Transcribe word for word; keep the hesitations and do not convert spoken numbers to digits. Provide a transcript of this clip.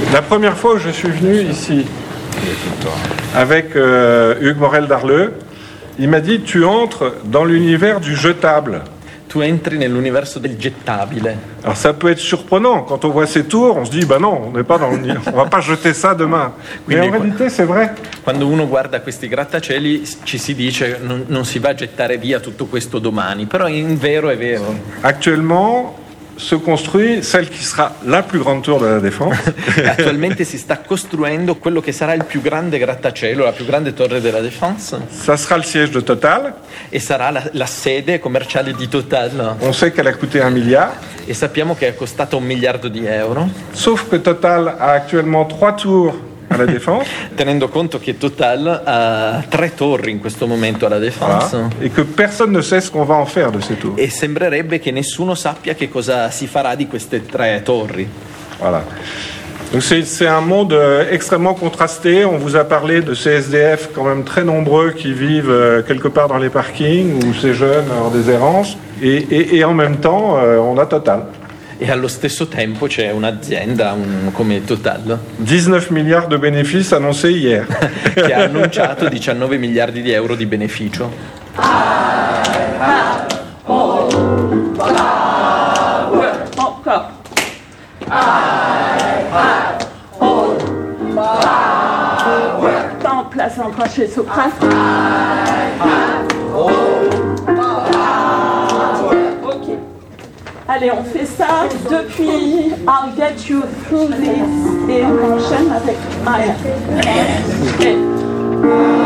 La première fois où je suis venu ici avec euh, Hugues Morel d'Arleux, il m'a dit tu entres dans l'univers du jetable. Tu entri nell'universo del gettabile. Alors ça peut être surprenant quand on voit ces tours, on se dit bah non, on n'est pas dans le, on va pas jeter ça demain. Mais en réalité c'est vrai. Quando uno guarda questi grattacieli ci si dice non, non si va a gettare via tutto questo domani, però in vero è vero. Actuellement se construit celle qui sera la plus grande tour de la Défense. Attualmente si sta costruendo quello che sarà il più grande grattacielo, la più grande torre della Défense. Ça sera le siège de Total. E sarà la, la sede commerciale di Total. On sait qu'elle a coûté un milliard. E sappiamo che è costata un miliardo di euro. Sauf que Total a actuellement trois tours à la Défense. Tenendo conto che Total ha tre torri in questo momento alla Défense. Voilà. Et que personne ne sait ce qu'on va en faire de ces tours. E sembrerebbe che nessuno sappia che cosa si farà di queste tre torri. Voilà. Donc c'est, c'est un monde euh, extrêmement contrasté. On vous a parlé de ces S D F quand même très nombreux qui vivent euh, quelque part dans les parkings ou ces jeunes en déshérence. Et, et, et en même temps, euh, on a Total. E allo stesso tempo c'è un'azienda un, come Total dix-neuf milliards de bénéfices annoncés hier. che ha annunciato diciannove miliardi di euro di beneficio. En place encore chez Sopra. Allez, on fait ça depuis I'll get you through this et on enchaîne avec Maya. Okay.